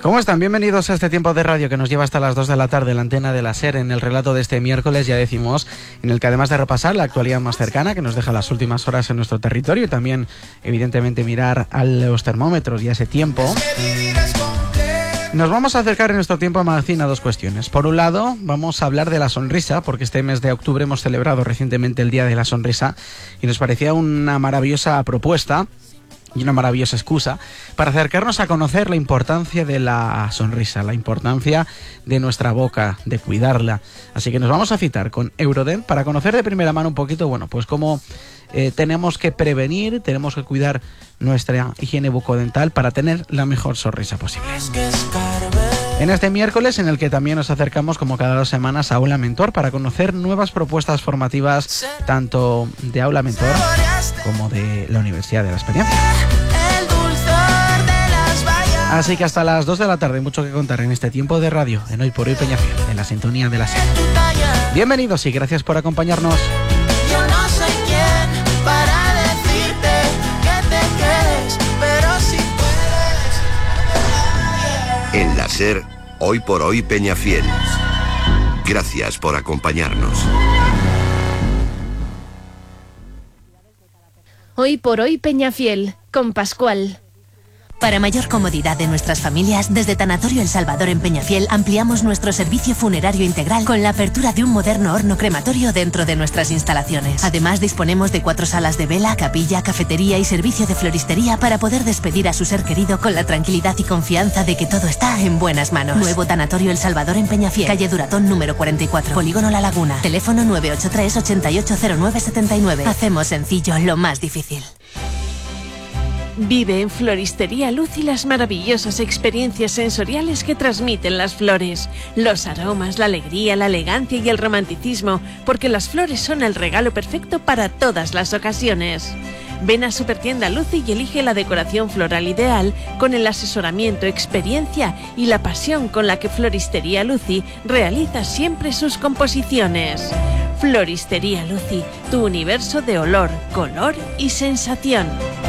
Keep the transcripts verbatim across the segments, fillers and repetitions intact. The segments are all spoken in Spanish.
¿Cómo están? Bienvenidos a este tiempo de radio que nos lleva hasta las dos de la tarde en la antena de la SER, en el relato de este miércoles, ya decimos, en el que además de repasar la actualidad más cercana que nos deja las últimas horas en nuestro territorio y también evidentemente mirar a los termómetros y a ese tiempo, nos vamos a acercar en nuestro tiempo a magazine a dos cuestiones. Por un lado, vamos a hablar de la sonrisa, porque este mes de octubre hemos celebrado recientemente el Día de la Sonrisa y nos parecía una maravillosa propuesta y una maravillosa excusa para acercarnos a conocer la importancia de la sonrisa, la importancia de nuestra boca, de cuidarla. Así que nos vamos a citar con Eurodent para conocer de primera mano un poquito, bueno, pues cómo eh, tenemos que prevenir, tenemos que cuidar nuestra higiene bucodental para tener la mejor sonrisa posible. En este miércoles, en el que también nos acercamos como cada dos semanas a Aula Mentor para conocer nuevas propuestas formativas tanto de Aula Mentor como de la Universidad de la Experiencia. Así que hasta las dos de la tarde, mucho que contar en este tiempo de radio en Hoy por Hoy Peñafiel, en la sintonía de la SER. Bienvenidos y gracias por acompañarnos. Yo no soy quien para decirte que te quedes, pero si puedes. En la SER, Hoy por Hoy Peñafiel. Gracias por acompañarnos. Hoy por Hoy Peñafiel, con Pascual. Para mayor comodidad de nuestras familias, desde Tanatorio El Salvador en Peñafiel ampliamos nuestro servicio funerario integral con la apertura de un moderno horno crematorio dentro de nuestras instalaciones. Además, disponemos de cuatro salas de vela, capilla, cafetería y servicio de floristería para poder despedir a su ser querido con la tranquilidad y confianza de que todo está en buenas manos. Nuevo Tanatorio El Salvador en Peñafiel, calle Duratón número cuarenta y cuatro, Polígono La Laguna. Teléfono nueve ocho tres, ochenta y ocho cero nueve setenta y nueve. Hacemos sencillo lo más difícil. Vive en Floristería Luz y las maravillosas experiencias sensoriales que transmiten las flores. Los aromas, la alegría, la elegancia y el romanticismo, porque las flores son el regalo perfecto para todas las ocasiones. Ven a Supertienda Lucy y elige la decoración floral ideal con el asesoramiento, experiencia y la pasión con la que Floristería Lucy realiza siempre sus composiciones. Floristería Lucy, tu universo de olor, color y sensación.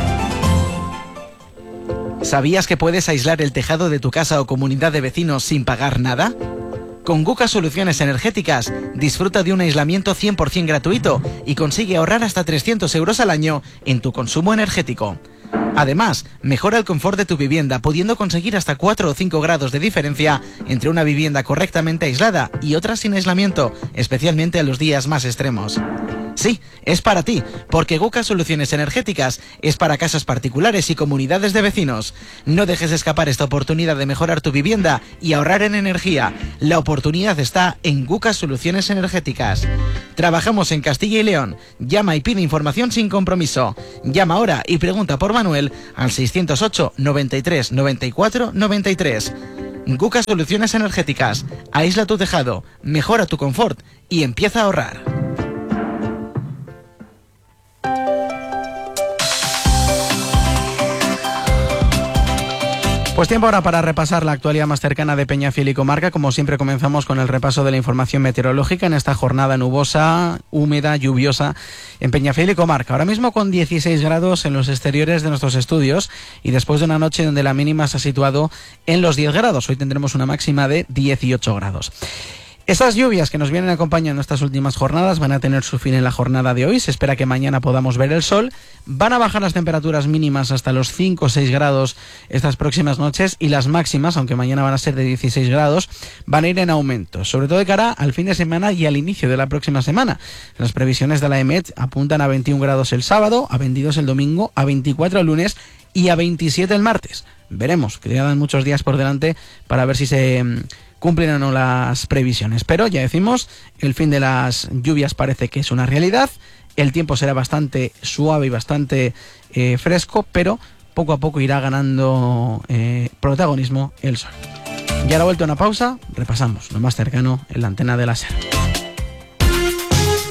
¿Sabías que puedes aislar el tejado de tu casa o comunidad de vecinos sin pagar nada? Con Guca Soluciones Energéticas disfruta de un aislamiento cien por ciento gratuito y consigue ahorrar hasta trescientos euros al año en tu consumo energético. Además, mejora el confort de tu vivienda, pudiendo conseguir hasta cuatro o cinco grados de diferencia entre una vivienda correctamente aislada y otra sin aislamiento, especialmente en los días más extremos. Sí, es para ti, porque Guca Soluciones Energéticas es para casas particulares y comunidades de vecinos. No dejes escapar esta oportunidad de mejorar tu vivienda y ahorrar en energía. La oportunidad está en Guca Soluciones Energéticas. Trabajamos en Castilla y León. Llama y pide información sin compromiso. Llama ahora y pregunta por Manuel al seiscientos ocho, noventa y tres, noventa y cuatro, noventa y tres. Guca Soluciones Energéticas. Aísla tu tejado, mejora tu confort y empieza a ahorrar. Pues tiempo ahora para repasar la actualidad más cercana de Peñafiel y comarca. Como siempre comenzamos con el repaso de la información meteorológica en esta jornada nubosa, húmeda, lluviosa en Peñafiel y comarca. Ahora mismo con dieciséis grados en los exteriores de nuestros estudios y después de una noche donde la mínima se ha situado en los diez grados. Hoy tendremos una máxima de dieciocho grados. Estas lluvias que nos vienen acompañando en estas últimas jornadas van a tener su fin en la jornada de hoy. Se espera que mañana podamos ver el sol. Van a bajar las temperaturas mínimas hasta los cinco o seis grados estas próximas noches y las máximas, aunque mañana van a ser de dieciséis grados, van a ir en aumento, sobre todo de cara al fin de semana y al inicio de la próxima semana. Las previsiones de la E M E T apuntan a veintiún grados el sábado, a veintidós el domingo, a veinticuatro el lunes y a veintisiete el martes. Veremos, que quedan muchos días por delante para ver si se cumplen o no las previsiones, pero ya decimos, el fin de las lluvias parece que es una realidad. El tiempo será bastante suave y bastante eh, fresco, pero poco a poco irá ganando eh, protagonismo el sol. Y ahora vuelto a una pausa, repasamos lo más cercano en la antena de la SER.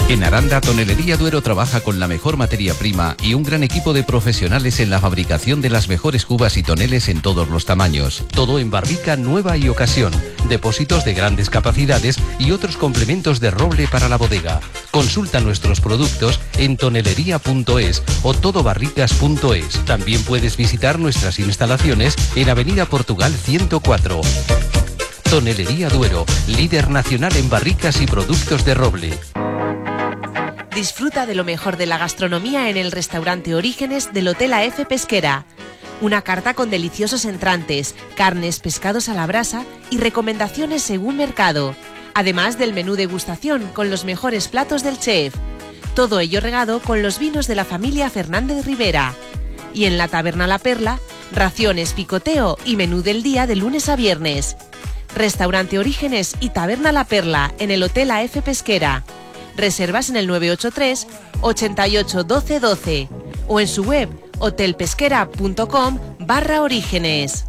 En Aranda, Tonelería Duero trabaja con la mejor materia prima y un gran equipo de profesionales en la fabricación de las mejores cubas y toneles en todos los tamaños. Todo en barrica nueva y ocasión, depósitos de grandes capacidades y otros complementos de roble para la bodega. Consulta nuestros productos en tonelería punto es o todobarricas punto es. También puedes visitar nuestras instalaciones en Avenida Portugal ciento cuatro. Tonelería Duero, líder nacional en barricas y productos de roble. Disfruta de lo mejor de la gastronomía en el restaurante Orígenes del Hotel A F Pesquera. Una carta con deliciosos entrantes, carnes, pescados a la brasa y recomendaciones según mercado. Además del menú degustación con los mejores platos del chef. Todo ello regado con los vinos de la familia Fernández Rivera. Y en la Taberna La Perla, raciones, picoteo y menú del día de lunes a viernes. Restaurante Orígenes y Taberna La Perla en el Hotel A F Pesquera. Reservas en el nueve ocho tres, ochenta y ocho, doce, doce o en su web hotelpesquera punto com barra orígenes.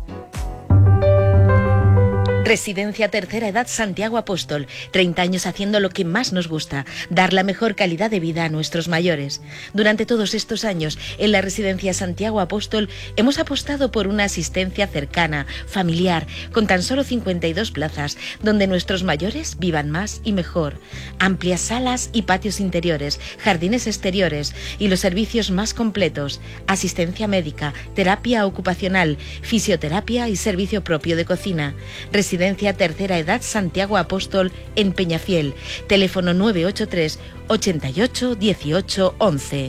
Residencia Tercera Edad Santiago Apóstol. treinta años haciendo lo que más nos gusta, dar la mejor calidad de vida a nuestros mayores. Durante todos estos años, en la Residencia Santiago Apóstol, hemos apostado por una asistencia cercana, familiar, con tan solo cincuenta y dos plazas, donde nuestros mayores vivan más y mejor. Amplias salas y patios interiores, jardines exteriores y los servicios más completos. Asistencia médica, terapia ocupacional, fisioterapia y servicio propio de cocina. Residencia Tercera Edad Santiago Apóstol en Peñafiel. Teléfono nueve ocho tres, ochenta y ocho, dieciocho, once.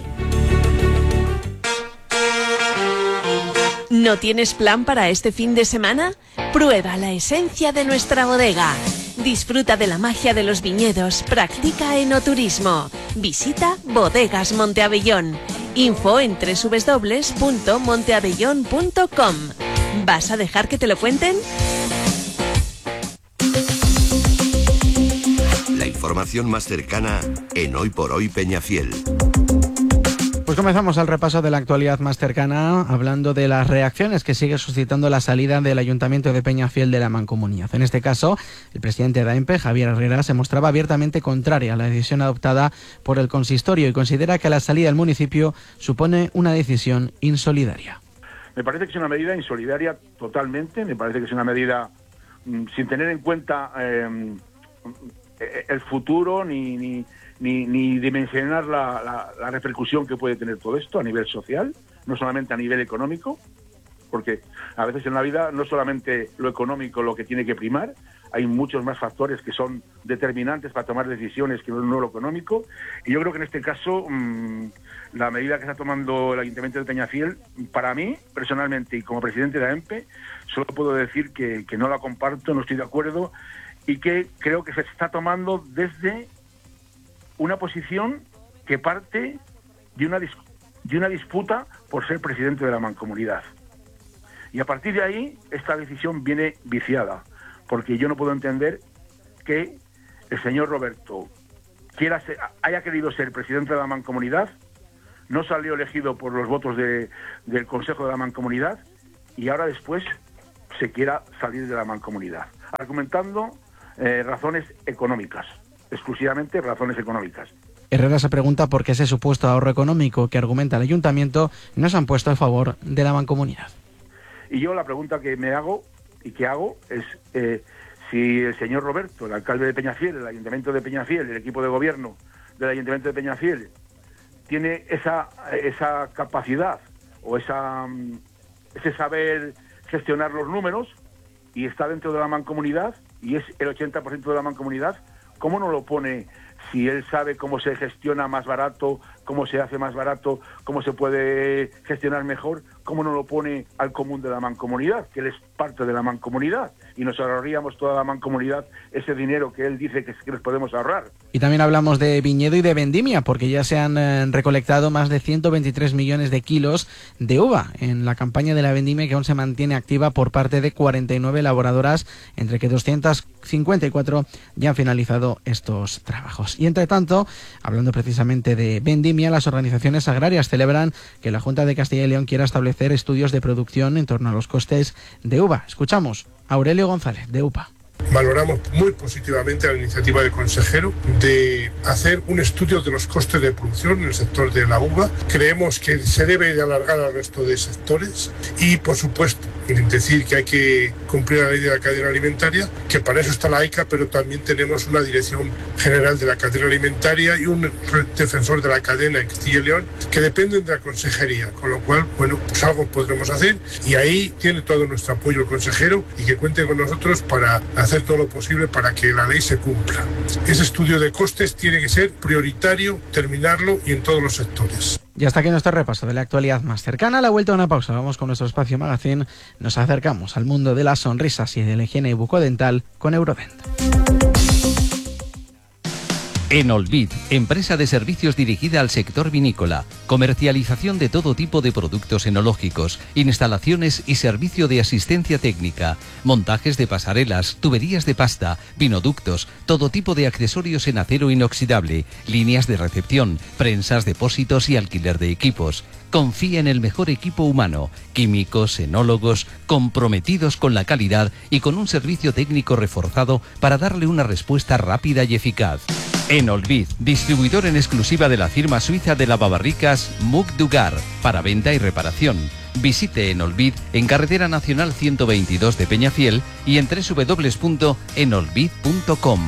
¿No tienes plan para este fin de semana? Prueba la esencia de nuestra bodega. Disfruta de la magia de los viñedos. Practica enoturismo. Visita Bodegas Monteabellón. Info en doble u doble u doble u punto monteabellón punto com. ¿Vas a dejar que te lo cuenten? Información más cercana en Hoy por Hoy Peñafiel. Pues comenzamos el repaso de la actualidad más cercana hablando de las reacciones que sigue suscitando la salida del Ayuntamiento de Peñafiel de la Mancomunidad. En este caso, el presidente de A E M P E, Javier Herrera, se mostraba abiertamente contraria a la decisión adoptada por el consistorio y considera que la salida del municipio supone una decisión insolidaria. Me parece que es una medida insolidaria totalmente, me parece que es una medida mmm, sin tener en cuenta eh, el futuro ni, ni, ni, ni dimensionar la, la, la repercusión que puede tener todo esto a nivel social, no solamente a nivel económico, porque a veces en la vida no solamente lo económico lo que tiene que primar, hay muchos más factores que son determinantes para tomar decisiones que no lo económico, y yo creo que en este caso mmm, la medida que está tomando el Ayuntamiento de Peñafiel, para mí, personalmente, y como presidente de A E M P E, solo puedo decir que, que no la comparto, no estoy de acuerdo, y que creo que se está tomando desde una posición que parte de una, dis- de una disputa por ser presidente de la Mancomunidad. Y a partir de ahí, esta decisión viene viciada, porque yo no puedo entender que el señor Roberto quiera ser, haya querido ser presidente de la Mancomunidad, no salió elegido por los votos de, del Consejo de la Mancomunidad, y ahora después se quiera salir de la Mancomunidad, argumentando Eh, razones económicas, exclusivamente razones económicas. Herrera se pregunta por qué ese supuesto ahorro económico que argumenta el ayuntamiento no se han puesto a favor de la mancomunidad. Y yo la pregunta que me hago y que hago es eh, si el señor Roberto, el alcalde de Peñafiel, el ayuntamiento de Peñafiel, el equipo de gobierno del ayuntamiento de Peñafiel, tiene esa, esa capacidad o esa, ese saber gestionar los números y está dentro de la mancomunidad, y es el ochenta por ciento de la mancomunidad, ¿cómo no lo pone si él sabe cómo se gestiona más barato, cómo se hace más barato, cómo se puede gestionar mejor? ¿Cómo no lo pone al común de la mancomunidad, que él es parte de la mancomunidad? Y nos ahorraríamos toda la mancomunidad ese dinero que él dice que, que nos podemos ahorrar. Y también hablamos de viñedo y de vendimia, porque ya se han eh, recolectado más de ciento veintitrés millones de kilos de uva en la campaña de la vendimia, que aún se mantiene activa por parte de cuarenta y nueve elaboradoras, entre que doscientas cincuenta y cuatro ya han finalizado estos trabajos. Y entre tanto, hablando precisamente de vendimia, las organizaciones agrarias celebran que la Junta de Castilla y León quiera establecer estudios de producción en torno a los costes de uva. Escuchamos a Aurelio González, de U P A. Valoramos muy positivamente la iniciativa del consejero de hacer un estudio de los costes de producción en el sector de la uva. Creemos que se debe de alargar al resto de sectores y, por supuesto, decir que hay que cumplir la ley de la cadena alimentaria, que para eso está la A I C A, pero también tenemos una Dirección General de la Cadena Alimentaria y un defensor de la cadena en Castilla y León que dependen de la consejería, con lo cual, bueno, pues algo podremos hacer y ahí tiene todo nuestro apoyo el consejero y que cuente con nosotros para hacer todo lo posible para que la ley se cumpla. Ese estudio de costes tiene que ser prioritario, terminarlo y en todos los sectores. Y hasta aquí nuestro repaso de la actualidad más cercana. A la vuelta de una pausa, vamos con nuestro espacio magazine. Nos acercamos al mundo de las sonrisas y de la higiene bucodental con Eurodent. Enolvid, empresa de servicios dirigida al sector vinícola, comercialización de todo tipo de productos enológicos, instalaciones y servicio de asistencia técnica, montajes de pasarelas, tuberías de pasta, vinoductos, todo tipo de accesorios en acero inoxidable, líneas de recepción, prensas, depósitos y alquiler de equipos. Confía en el mejor equipo humano, químicos, enólogos, comprometidos con la calidad y con un servicio técnico reforzado para darle una respuesta rápida y eficaz. Enolvid, distribuidor en exclusiva de la firma suiza de lavabarricas Muck Dugar, para venta y reparación. Visite Enolvid en Carretera Nacional ciento veintidós de Peñafiel y en doble u doble u doble u punto enolvid punto com.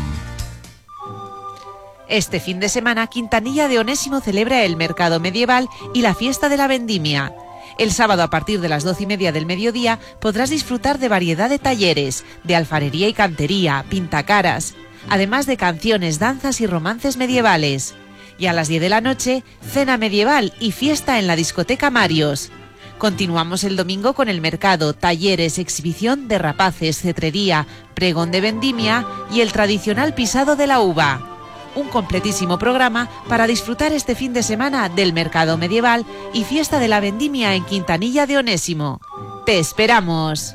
Este fin de semana, Quintanilla de Onésimo celebra el Mercado Medieval y la Fiesta de la Vendimia. El sábado, a partir de las doce y media del mediodía, podrás disfrutar de variedad de talleres, de alfarería y cantería, pintacaras, además de canciones, danzas y romances medievales. Y a las diez de la noche, cena medieval y fiesta en la discoteca Marios. Continuamos el domingo con el mercado, talleres, exhibición de rapaces, cetrería, pregón de vendimia y el tradicional pisado de la uva. Un completísimo programa para disfrutar este fin de semana del mercado medieval y fiesta de la vendimia en Quintanilla de Onésimo. ¡Te esperamos!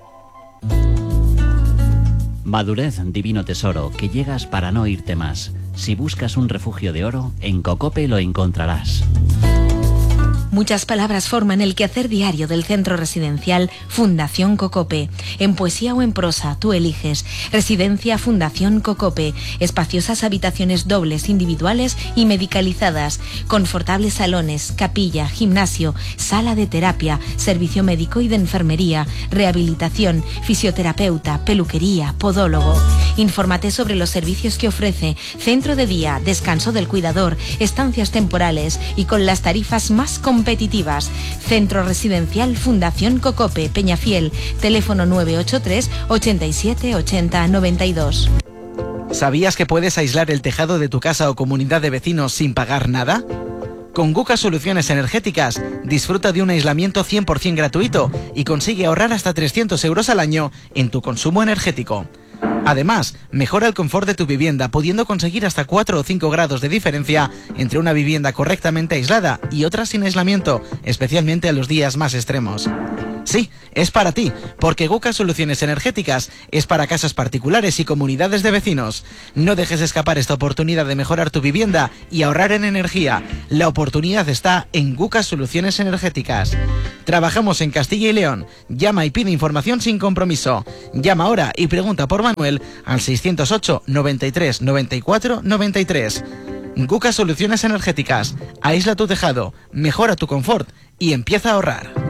Madurez, divino tesoro, que llegas para no irte más. Si buscas un refugio de oro, en Cocope lo encontrarás. Muchas palabras forman el quehacer diario del centro residencial Fundación Cocope. En poesía o en prosa, tú eliges. Residencia Fundación Cocope. Espaciosas habitaciones dobles, individuales y medicalizadas. Confortables salones, capilla, gimnasio, sala de terapia, servicio médico y de enfermería, rehabilitación, fisioterapeuta, peluquería, podólogo. Infórmate sobre los servicios que ofrece. Centro de día, descanso del cuidador, estancias temporales y con las tarifas más competitivas. competitivas. Centro Residencial Fundación Cocope, Peñafiel, teléfono nueve ocho tres, ochenta y siete, ochenta, noventa y dos. ¿Sabías que puedes aislar el tejado de tu casa o comunidad de vecinos sin pagar nada? Con Guca Soluciones Energéticas disfruta de un aislamiento cien por ciento gratuito y consigue ahorrar hasta trescientos euros al año en tu consumo energético. Además, mejora el confort de tu vivienda, pudiendo conseguir hasta cuatro o cinco grados de diferencia entre una vivienda correctamente aislada y otra sin aislamiento, especialmente en los días más extremos. Sí, es para ti, porque Guca Soluciones Energéticas es para casas particulares y comunidades de vecinos. No dejes escapar esta oportunidad de mejorar tu vivienda y ahorrar en energía. La oportunidad está en Guca Soluciones Energéticas. Trabajamos en Castilla y León. Llama y pide información sin compromiso. Llama ahora y pregunta por Manuel al seiscientos ocho, noventa y tres, noventa y cuatro, noventa y tres. Guca Soluciones Energéticas. Aísla tu tejado, mejora tu confort y empieza a ahorrar.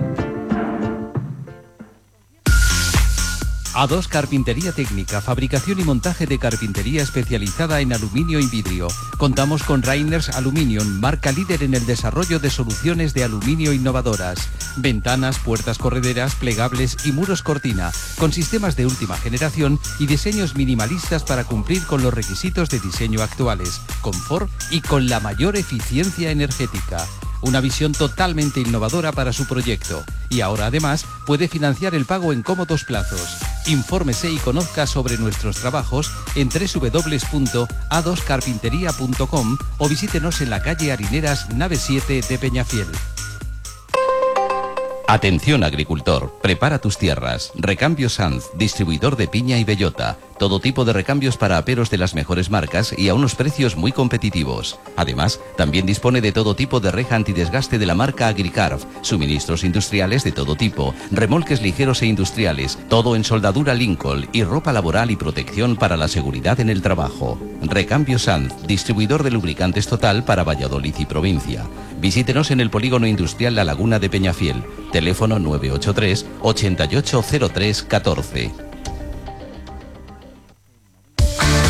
A dos Carpintería Técnica, fabricación y montaje de carpintería especializada en aluminio y vidrio. Contamos con Rainers Aluminium, marca líder en el desarrollo de soluciones de aluminio innovadoras. Ventanas, puertas correderas, plegables y muros cortina, con sistemas de última generación y diseños minimalistas para cumplir con los requisitos de diseño actuales, confort y con la mayor eficiencia energética. Una visión totalmente innovadora para su proyecto. Y ahora además puede financiar el pago en cómodos plazos. Infórmese y conozca sobre nuestros trabajos en doble u doble u doble u punto a dos carpintería punto com o visítenos en la calle Harineras, nave siete de Peñafiel. Atención agricultor, prepara tus tierras. Recambio Sanz, distribuidor de piña y bellota. Todo tipo de recambios para aperos de las mejores marcas y a unos precios muy competitivos. Además, también dispone de todo tipo de reja antidesgaste de la marca Agricarf, suministros industriales de todo tipo, remolques ligeros e industriales, todo en soldadura Lincoln y ropa laboral y protección para la seguridad en el trabajo. Recambio Sanz, distribuidor de lubricantes total para Valladolid y provincia. Visítenos en el Polígono Industrial La Laguna de Peñafiel. Teléfono nueve ocho tres, ochenta y ocho cero tres catorce.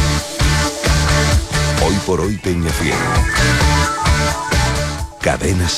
Hoy por hoy Peñafiel. Cadena